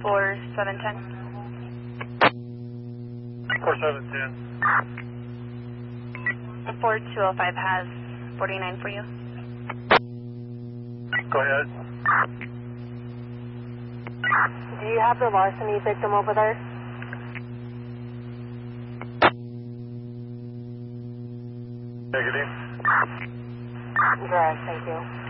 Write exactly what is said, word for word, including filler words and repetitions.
four seven ten. four seven ten. four two oh five has forty-nine for you. Go ahead. Do you have the larceny victim over there? Negative. Correct, thank you.